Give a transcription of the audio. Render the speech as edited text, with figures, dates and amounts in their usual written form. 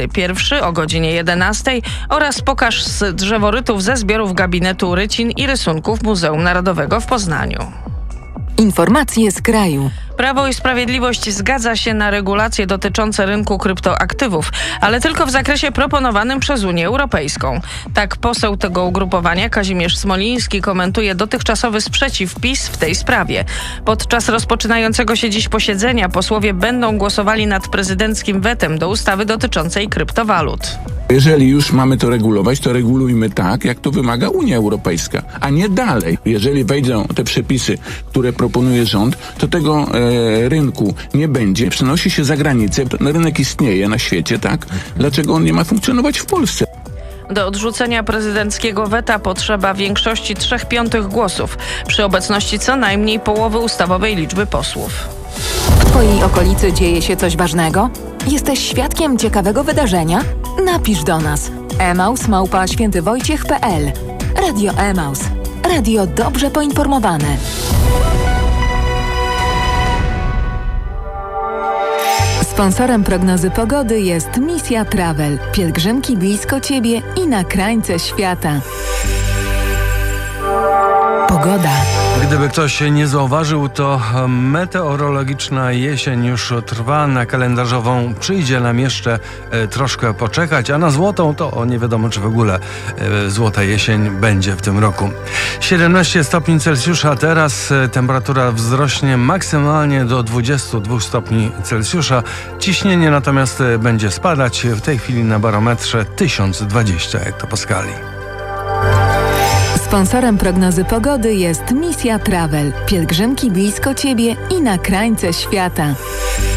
Pierwszy o godzinie 11 oraz pokaz z drzeworytów ze zbiorów gabinetu rycin i rysunków Muzeum Narodowego w Poznaniu. Informacje z kraju. Prawo i Sprawiedliwość zgadza się na regulacje dotyczące rynku kryptoaktywów, ale tylko w zakresie proponowanym przez Unię Europejską. Tak poseł tego ugrupowania Kazimierz Smoliński komentuje dotychczasowy sprzeciw PiS w tej sprawie. Podczas rozpoczynającego się dziś posiedzenia posłowie będą głosowali nad prezydenckim wetem do ustawy dotyczącej kryptowalut. Jeżeli już mamy to regulować, to regulujmy tak, jak to wymaga Unia Europejska, a nie dalej. Jeżeli wejdą te przepisy, które proponuje rząd, to tego rynku nie będzie. Przenosi się za granicę. Rynek istnieje na świecie, tak? Dlaczego on nie ma funkcjonować w Polsce? Do odrzucenia prezydenckiego weta potrzeba większości 3/5 głosów, przy obecności co najmniej połowy ustawowej liczby posłów. W Twojej okolicy dzieje się coś ważnego? Jesteś świadkiem ciekawego wydarzenia? Napisz do nas. emaus@świętywojciech.pl. Radio Emaus. Radio dobrze poinformowane. Sponsorem prognozy pogody jest Misja Travel. Pielgrzymki blisko Ciebie i na krańce świata. Pogoda. Gdyby ktoś nie zauważył, to meteorologiczna jesień już trwa. Na kalendarzową przyjdzie nam jeszcze troszkę poczekać, a na złotą to nie wiadomo, czy w ogóle złota jesień będzie w tym roku. 17 stopni Celsjusza teraz, temperatura wzrośnie maksymalnie do 22 stopni Celsjusza. Ciśnienie natomiast będzie spadać. W tej chwili na barometrze 1020 hektopaskali. Sponsorem prognozy pogody jest Misja Travel. Pielgrzymki blisko Ciebie i na krańce świata.